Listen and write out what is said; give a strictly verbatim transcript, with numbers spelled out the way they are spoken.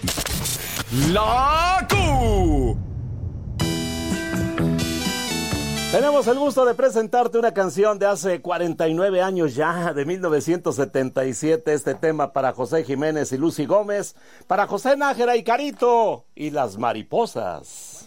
La Q. Tenemos el gusto de presentarte una canción de hace cuarenta y nueve años ya, de mil novecientos setenta y siete. Este tema para José Jiménez y Lucy Gómez, para José Nájera y Carito y las mariposas.